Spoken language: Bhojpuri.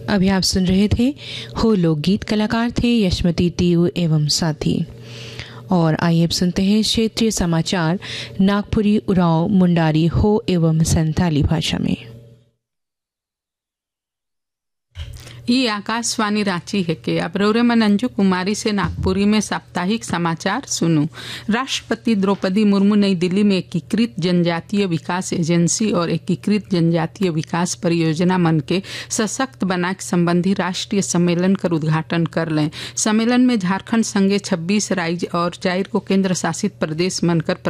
अभी आप सुन रहे थे हो लोकगीत, कलाकार थे यशमती टीयू एवं साथी। और आइए अब सुनते हैं क्षेत्रीय समाचार नागपुरी, उरांव, मुंडारी, हो एवं संथाली भाषा में। ये आकाशवाणी रांची है के अब रौरे मन अंजू कुमारी से नागपुरी में साप्ताहिक समाचार सुनू। राष्ट्रपति द्रौपदी मुर्मू नई दिल्ली में एकीकृत जनजातीय विकास एजेंसी और एकीकृत जनजातीय विकास परियोजना मन के सशक्त बनाए संबंधी राष्ट्रीय सम्मेलन कर उद्घाटन कर लें। सम्मेलन में झारखंड संगे 26 राज्य और 4 को केंद्र शासित प्रदेश मनकर